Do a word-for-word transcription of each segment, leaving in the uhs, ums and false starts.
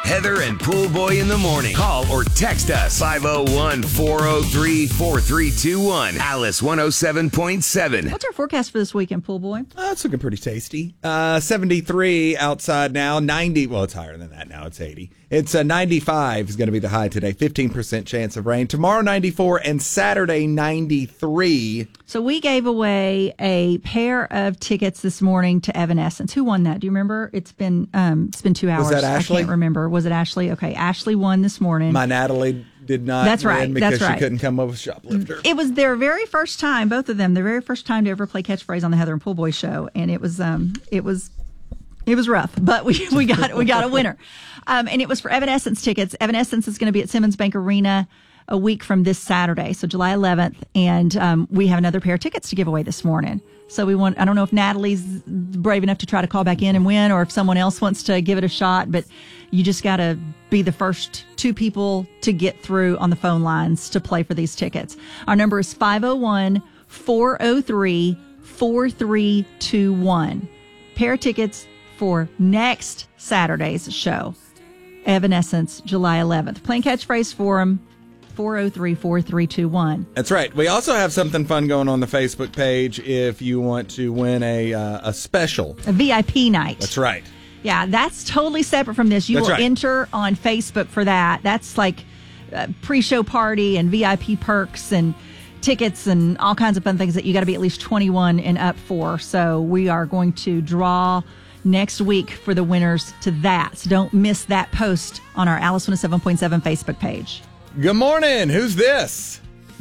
Heather and Pool Boy in the morning. Call or text us five oh one, four oh three, four three two one. Alice one oh seven point seven. What's our forecast for this weekend, Pool Boy? Oh, it's looking pretty tasty. Uh, seventy-three outside now. ninety. Well, it's higher than that now. It's eighty. It's uh, ninety-five is going to be the high today. fifteen percent chance of rain. Tomorrow, ninety-four, and Saturday, ninety-three. So we gave away a pair of tickets this morning to Evanescence. Who won that? Do you remember? It's been um, it's been two hours. Was that Ashley? I can't remember. Was it Ashley? Okay, Ashley won this morning. My Natalie did not. That's right. Win because That's right. she couldn't come up with Shoplifter. It was their very first time, both of them, their very first time to ever play catchphrase on the Heather and Pool Boy show, and it was um it was it was rough, but we we got we got a winner, um and it was for Evanescence tickets. Evanescence is going to be at Simmons Bank Arena a week from this Saturday, so July eleventh, and um, we have another pair of tickets to give away this morning. So we want, I don't know if Natalie's brave enough to try to call back in and win, or if someone else wants to give it a shot, but you just got to be the first two people to get through on the phone lines to play for these tickets. Our number is five oh one, four oh three, four three two one. Pair of tickets for next Saturday's show, Evanescence, July eleventh. Playing catchphrase for them. four oh three, four three two one. That's right. We also have something fun going on the Facebook page if you want to win a uh, a special. A V I P night. That's right. Yeah, that's totally separate from this. You That's will right. enter on Facebook for that. That's like a pre-show party and V I P perks and tickets and all kinds of fun things that you got to be at least twenty-one and up for. So we are going to draw next week for the winners to that. So don't miss that post on our Alice one oh seven point seven Facebook page. Good morning. Who's this?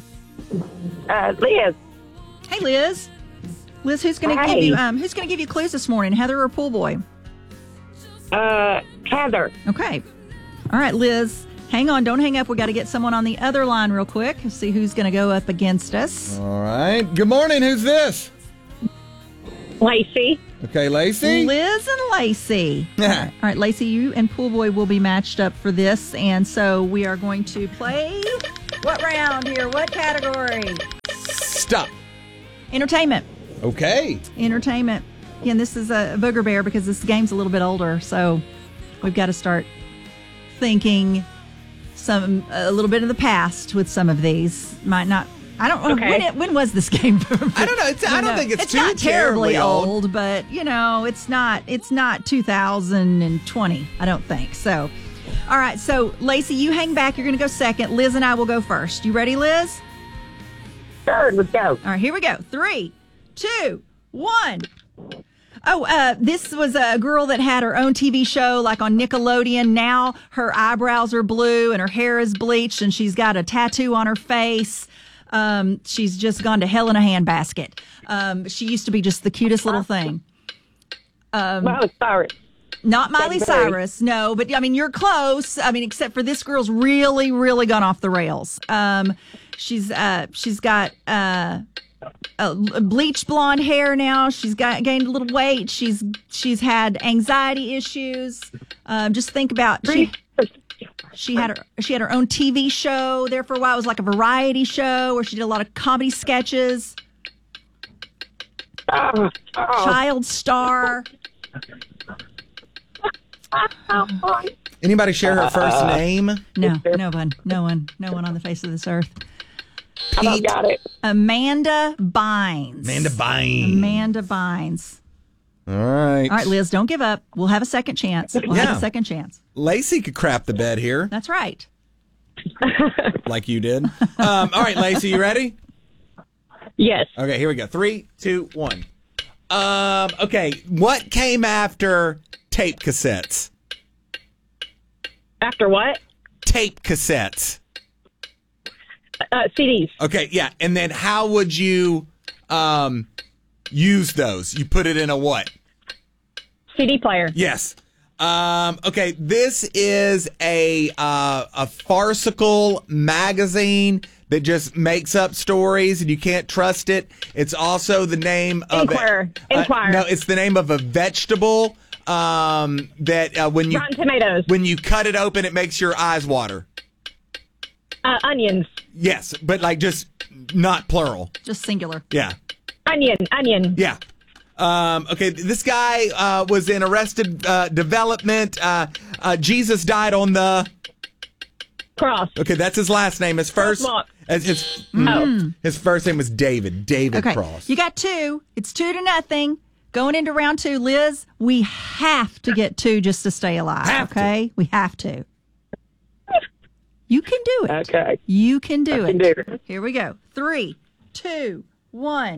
Uh, Liz. Hey, Liz. Liz, who's going to Hi. give you um who's going to give you clues this morning, Heather or Pool Boy? Uh, Heather. Okay. All right, Liz. Hang on. Don't hang up. We got to get someone on the other line real quick. See who's going to go up against us. All right. Good morning. Who's this? Lacey. Okay, Lacey. Liz and Lacey. All right. All right, Lacey, you and Pool Boy will be matched up for this. And so we are going to play what round here? What category? Stop. Entertainment. Okay. Entertainment. Again, this is a booger bear because this game's a little bit older. So we've got to start thinking some a little bit of the past with some of these. Might not. I don't know. Okay. When, it, when was this game? I don't know. It's, I don't think it's, it's too not terribly, terribly old, old. but you know, it's not. It's not two thousand twenty. I don't think so. All right. So, Lacey, you hang back. You're going to go second. Liz and I will go first. You ready, Liz? Sure, let's go. All right. Here we go. Three, two, one. Oh, uh, this was a girl that had her own T V show, like on Nickelodeon. Now her eyebrows are blue and her hair is bleached, and she's got a tattoo on her face. Um, she's just gone to hell in a handbasket. Um, she used to be just the cutest little thing. Um, Miley Cyrus. Not Miley Katy Perry. Cyrus, no, but I mean, you're close. I mean, except for this girl's really, really gone off the rails. Um, she's, uh, she's got, uh, uh, bleached blonde hair now. She's got gained a little weight. She's, she's had anxiety issues. Um, just think about, she, She had her she had her own T V show there for a while. It was like a variety show where she did a lot of comedy sketches. Oh, oh. Child star. Anybody share her first name? No, no one, no one, no one on the face of this earth. I don't got it. Amanda Bynes. Amanda Bynes. Amanda Bynes. All right. All right, Liz, don't give up. We'll have a second chance. We'll Yeah. have a second chance. Lacey could crap the bed here, That's right. like you did. Um, all right, Lacey, you ready? Yes. Okay, here we go. Three, two, one. Um, okay, what came after tape cassettes? After what? Tape cassettes. Uh, C Ds. Okay, yeah, and then how would you um, use those? You put it in a what? C D player. Yes. Um, okay, this is a uh, a farcical magazine that just makes up stories and you can't trust it. It's also the name of Inquirer. A, uh, Inquirer. no, it's the name of a vegetable um, that uh, when you Rotten tomatoes. when you cut it open, it makes your eyes water. Uh, onions. Yes, but like just not plural. Just singular. Yeah. Onion. Onion. Yeah. Um, okay, this guy uh, was in Arrested uh, Development. Uh, Uh, Jesus died on the. Cross. Okay, that's his last name. His first. Crosswalk. As his mm, his first name was David. David Okay, Cross. you got two. It's two to nothing. Going into round two, Liz, we have to get two just to stay alive, Have to. okay? We have to. You can do it. Okay. You can do I can it. do it. Here we go. Three, two, one.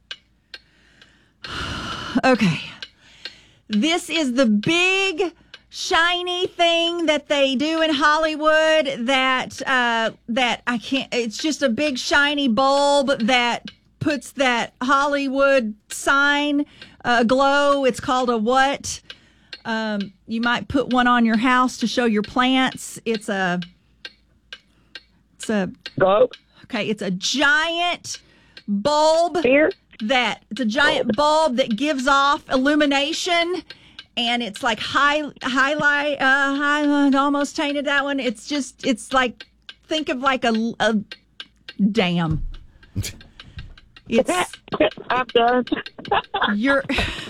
Okay. This is the big shiny thing that they do in Hollywood that uh, that I can't. It's just a big shiny bulb that puts that Hollywood sign uh, aglow. It's called a what? Um, you might put one on your house to show your plants. It's a. It's a. Go. Okay, it's a giant bulb Here. that it's a giant bulb that gives off illumination, and it's like high highlight uh high almost tainted that one. It's just it's like think of like a, a dam. It's I'm done. you're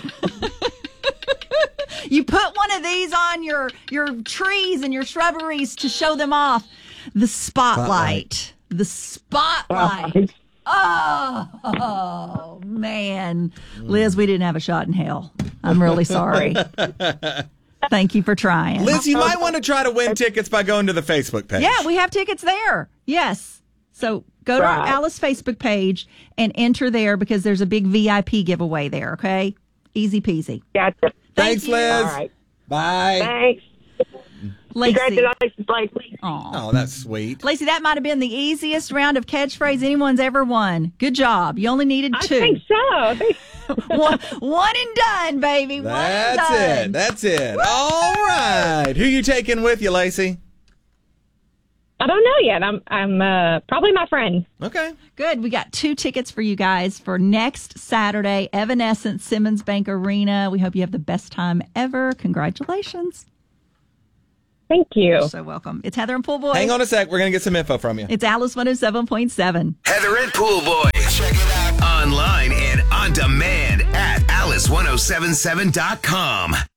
you put one of these on your your trees and your shrubberies to show them off. The spotlight. The spotlight. Oh, man. Liz, we didn't have a shot in hell. I'm really sorry. Thank you for trying. Liz, you might want to try to win tickets by going to the Facebook page. Yeah, we have tickets there. Yes. So go to our Right. Alice Facebook page and enter there because there's a big V I P giveaway there, okay? Easy peasy. Gotcha. Thanks, you. Liz. All right. Bye. Thanks. Lacey. Congratulations, Blakely. Aw. Oh, that's sweet. Lacey, that might have been the easiest round of catchphrase anyone's ever won. Good job. You only needed I two. think so. one, one and done, baby. One and That's done. it. That's it. All right. Who you taking with you, Lacey? I don't know yet. I'm I'm uh, probably my friend. Okay. Good. We got two tickets for you guys for next Saturday, Evanescence, Simmons Bank Arena. We hope you have the best time ever. Congratulations. Thank you. You're so welcome. It's Heather and Pool Boy. Hang on a sec. We're going to get some info from you. It's Alice one oh seven point seven. Heather and Pool Boy. Check it out online and on demand at alice ten seventy-seven dot com.